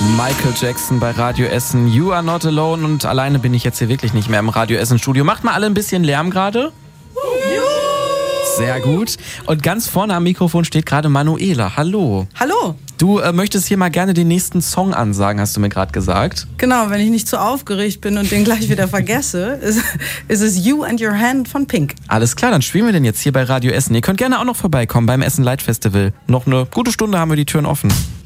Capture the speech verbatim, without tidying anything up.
Michael Jackson bei Radio Essen. You are not alone. Und alleine bin ich jetzt hier wirklich nicht mehr im Radio Essen Studio. Macht mal alle ein bisschen Lärm gerade. Sehr gut. Und ganz vorne am Mikrofon steht gerade Manuela. Hallo. Hallo. Du äh, möchtest hier mal gerne den nächsten Song ansagen, hast du mir gerade gesagt. Genau, wenn ich nicht zu aufgeregt bin und den gleich wieder vergesse, ist, ist es You and Your Hand von Pink. Alles klar, dann spielen wir den jetzt hier bei Radio Essen. Ihr könnt gerne auch noch vorbeikommen beim Essen Light Festival. Noch eine gute Stunde haben wir die Türen offen.